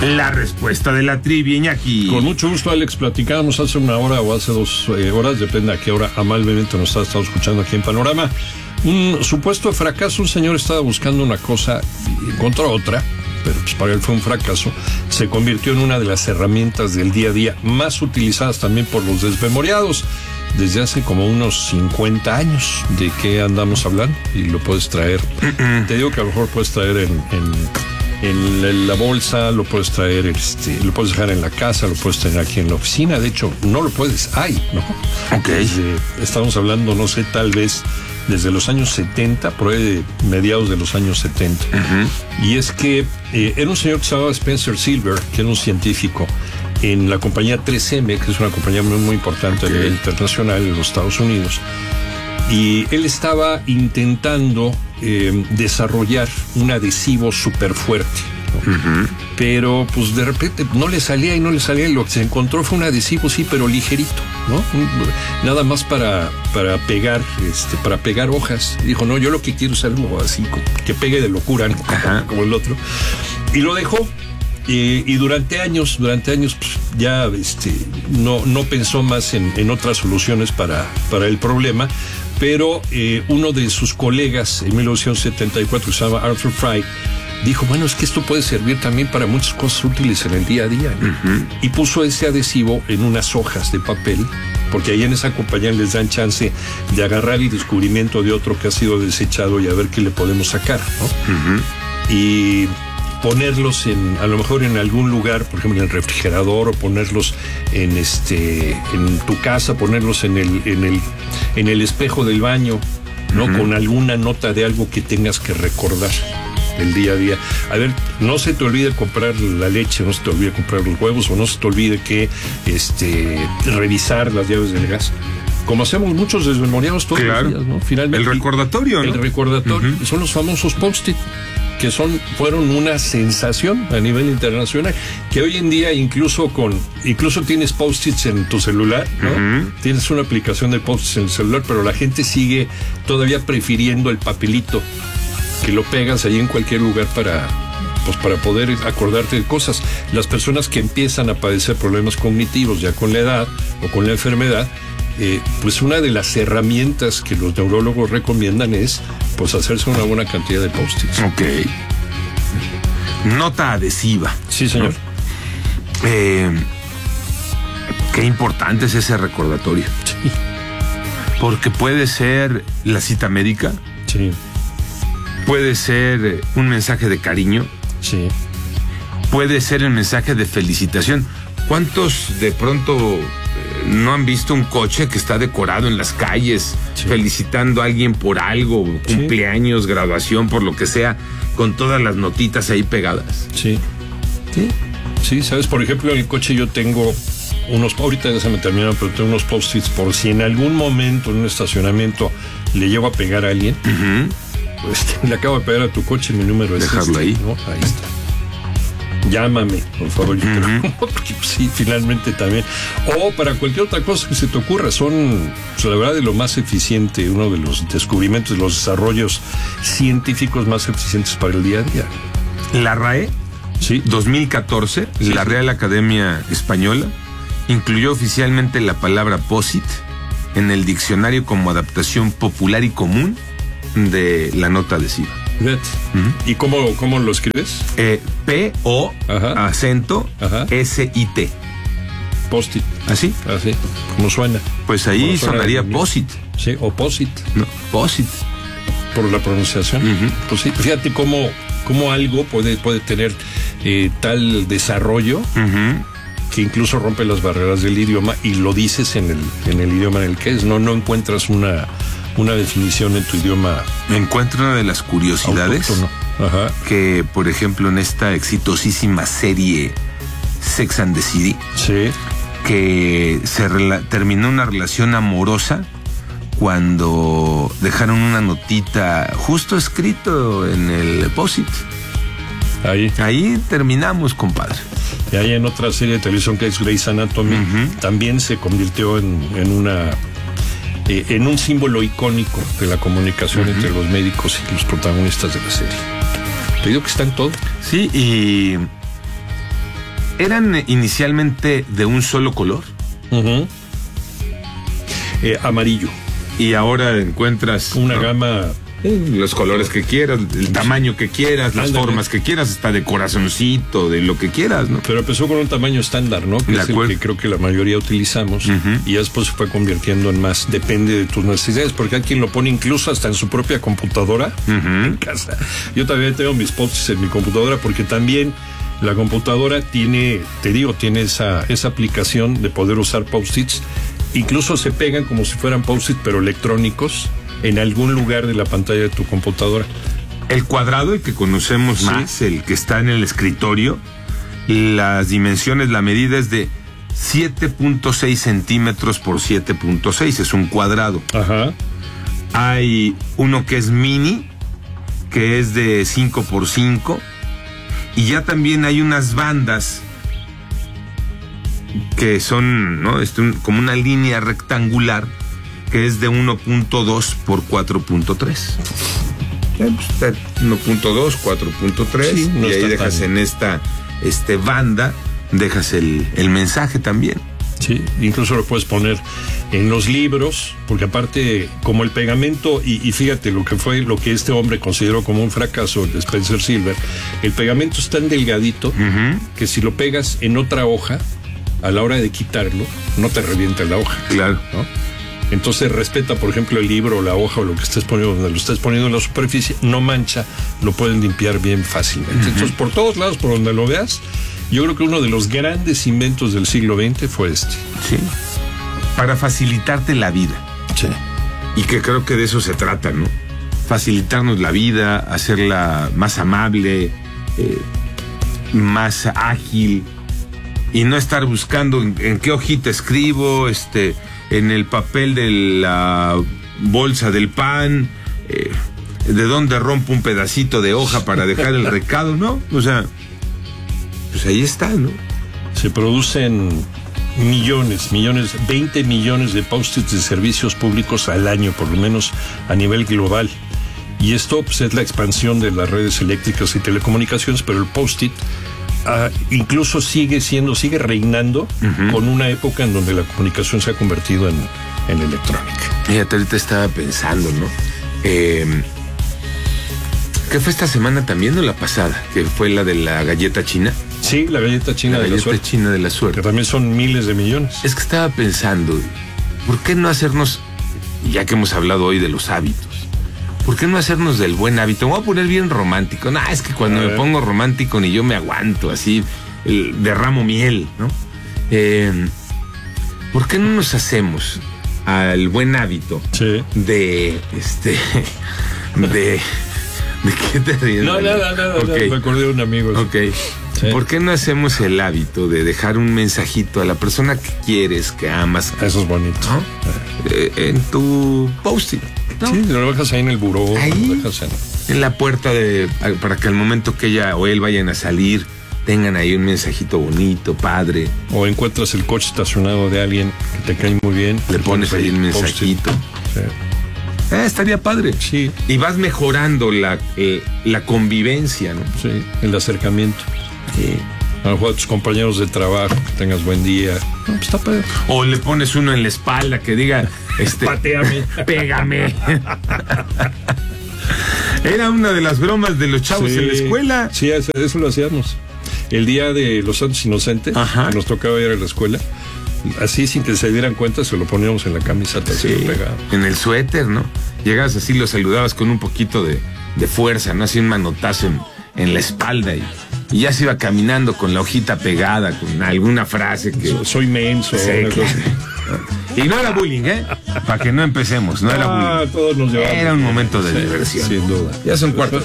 La respuesta de la trivia, Iñaki. Con mucho gusto, Alex. Platicábamos hace una hora o hace 2 horas, depende a qué hora amablemente nos ha estado escuchando aquí en Panorama. Un supuesto fracaso, un señor estaba buscando una cosa y encontró otra, pero pues para él fue un fracaso. Se convirtió en una de las herramientas del día a día más utilizadas también por los desmemoriados desde hace como unos 50 años. ¿De qué andamos hablando? Y lo puedes traer. Te digo que a lo mejor puedes traer en la bolsa, lo puedes traer, lo puedes dejar en la casa, lo puedes tener aquí en la oficina. De hecho, no lo puedes, ¿no? Ok. Estamos hablando, no sé, tal vez desde los años 70, por ahí de mediados de los años 70. Y es que era un señor que se llamaba Spencer Silver, que era un científico en la compañía 3M, que es una compañía muy, muy importante a nivel internacional en los Estados Unidos. Y él estaba intentando desarrollar un adhesivo súper fuerte, ¿no? Pero pues de repente no le salía y lo que se encontró fue un adhesivo, sí, pero ligerito, ¿no? Nada más para pegar hojas. Dijo, no, yo lo que quiero es algo así, que pegue de locura, ¿no? Como el otro. Y lo dejó. Y durante años pues, ya no pensó más en otras soluciones para el problema, pero uno de sus colegas en 1974, que se llama Arthur Fry, dijo, bueno, es que esto puede servir también para muchas cosas útiles en el día a día, ¿no? Y puso ese adhesivo en unas hojas de papel, porque ahí en esa compañía les dan chance de agarrar el descubrimiento de otro que ha sido desechado y a ver qué le podemos sacar, ¿no? Y ponerlos a lo mejor en algún lugar, por ejemplo en el refrigerador, o ponerlos en tu casa, ponerlos en el espejo del baño, ¿no? Con alguna nota de algo que tengas que recordar del día a día. A ver, no se te olvide comprar la leche, no se te olvide comprar los huevos, o no se te olvide que revisar las llaves del gas. Como hacemos muchos desmemoriados todos los días, ¿no? Finalmente, el recordatorio, ¿no? El recordatorio, son los famosos post-it, que fueron una sensación a nivel internacional, que hoy en día incluso tienes post-its en tu celular, ¿no? Tienes una aplicación de post-its en el celular, pero la gente sigue todavía prefiriendo el papelito, que lo pegas ahí en cualquier lugar para poder acordarte de cosas. Las personas que empiezan a padecer problemas cognitivos ya con la edad o con la enfermedad, pues una de las herramientas que los neurólogos recomiendan es pues hacerse una buena cantidad de post-its. Ok. Nota adhesiva. Sí, señor. Qué importante es ese recordatorio. Sí. Porque puede ser la cita médica. Sí. Puede ser un mensaje de cariño. Sí. Puede ser el mensaje de felicitación. ¿Cuántos de pronto no han visto un coche que está decorado en las calles, felicitando a alguien por algo, cumpleaños, graduación, por lo que sea, con todas las notitas ahí pegadas? Sí. Sí, sabes, por ejemplo, en el coche yo tengo ahorita ya se me terminaron, pero tengo unos post-its por si en algún momento en un estacionamiento le llego a pegar a alguien, le acabo de pegar a tu coche, mi número es dejarlo ahí, ¿no? Ahí está. Llámame, por favor, porque sí, finalmente también. O para cualquier otra cosa que se te ocurra. Son, pues, la verdad, de lo más eficiente, uno de los descubrimientos, de los desarrollos científicos más eficientes para el día a día. La RAE, 2014, la Real Academia Española, incluyó oficialmente la palabra POSIT en el diccionario como adaptación popular y común de la nota adhesiva. ¿Y cómo lo escribes? P-O, acento, S-I-T. Post-it. ¿Así? Así, como suena. Pues ahí sonaría POSIT. Sí, o POSIT. No, POSIT. Por la pronunciación. Pues sí, fíjate cómo algo puede tener tal desarrollo que incluso rompe las barreras del idioma, y lo dices en el idioma en el que es. No encuentras una definición en tu idioma. Encuentro una de las curiosidades que, por ejemplo, en esta exitosísima serie Sex and the City, que terminó una relación amorosa cuando dejaron una notita justo escrito en el POSIT. Ahí terminamos, compadre. Y ahí en otra serie de televisión que es Grey's Anatomy, también se convirtió en un símbolo icónico de la comunicación entre los médicos y los protagonistas de la serie. Te digo que está en todo. Sí, y ¿Eran inicialmente de un solo color? Amarillo. Y ahora encuentras una gama, los colores que quieras, el tamaño que quieras, las formas que quieras, hasta de corazoncito, de lo que quieras, ¿no? Pero empezó con un tamaño estándar, ¿no? Que es el que creo que la mayoría utilizamos, y después se fue convirtiendo en más, depende de tus necesidades, porque hay quien lo pone incluso hasta en su propia computadora en casa. Yo también tengo mis post-its en mi computadora, porque también la computadora tiene esa aplicación de poder usar post-its. Incluso se pegan como si fueran post-it, pero electrónicos, en algún lugar de la pantalla de tu computadora. El cuadrado, el que conocemos más, el que está en el escritorio, las dimensiones, la medida es de 7.6 centímetros por 7.6, es un cuadrado. Ajá. Hay uno que es mini, que es de 5 por 5, y ya también hay unas bandas que son, ¿no? Como una línea rectangular que es de 1.2 por 4.3. 1.2, 4.3, sí, no, y ahí dejas en esta banda, dejas el mensaje también. Sí, incluso lo puedes poner en los libros, porque aparte, como el pegamento, y fíjate lo que este hombre consideró como un fracaso, de Spencer Silver, el pegamento es tan delgadito que si lo pegas en otra hoja, a la hora de quitarlo, no te revienta la hoja. Claro. ¿No? Entonces respeta, por ejemplo, el libro o la hoja o lo que estés poniendo, donde lo estés poniendo en la superficie, no mancha, lo pueden limpiar bien fácilmente. Entonces, por todos lados, por donde lo veas, yo creo que uno de los grandes inventos del siglo XX fue este. Sí. Para facilitarte la vida. Sí. Y que creo que de eso se trata, ¿no? Facilitarnos la vida, hacerla más amable, más ágil, y no estar buscando en qué hojita escribo, en el papel de la bolsa del pan, de dónde rompo un pedacito de hoja para dejar el recado, ¿no? O sea, pues ahí está, ¿no? Se producen millones, 20 millones de post-its de servicios públicos al año, por lo menos a nivel global. Y esto pues, es la expansión de las redes eléctricas y telecomunicaciones, pero el post-it incluso sigue reinando con una época en donde la comunicación se ha convertido en electrónica. Fíjate, ahorita estaba pensando, ¿no? ¿Qué fue esta semana también o la pasada? Que fue la de la galleta china. Sí, la galleta china de la suerte. La galleta china de la suerte. Que también son miles de millones. Es que estaba pensando, ¿por qué no hacernos, ya que hemos hablado hoy de los hábitos, ¿por qué no hacernos del buen hábito? Me voy a poner bien romántico. No, es que cuando me pongo romántico ni yo me aguanto, así derramo miel, ¿no? ¿Por qué no nos hacemos al buen hábito de qué te ríes? No, okay. Me acordé de un amigo. Ok. Sí. ¿Por qué no hacemos el hábito de dejar un mensajito a la persona que quieres, que amas? Eso es bonito. ¿No? En tu post-it, ¿no? Sí, lo dejas ahí en el buró. Ahí, lo dejas en la puerta para que al momento que ella o él vayan a salir, tengan ahí un mensajito bonito, padre. O encuentras el coche estacionado de alguien que te cae muy bien. Le pones ahí un mensajito. Sí. Estaría padre. Sí. Y vas mejorando la convivencia, ¿no? Sí, el acercamiento. Sí. A lo mejor a tus compañeros de trabajo, que tengas buen día. No, pues está padre. O le pones uno en la espalda que diga, pateame, pégame. Era una de las bromas de los chavos en la escuela. Sí, eso lo hacíamos. El día de los Santos Inocentes, que nos tocaba ir a la escuela, así sin que se dieran cuenta, se lo poníamos en la camiseta, se lo pegábamos. En el suéter, ¿no? Llegabas así, lo saludabas con un poquito de fuerza, ¿no? Así un manotazo en la espalda y ya se iba caminando con la hojita pegada, con alguna frase que... Soy menso. Sí, y no era bullying, Para que no empecemos, no era bullying. Todos nos llevamos. Era un momento de diversión. Sin duda. Ya son cuartos.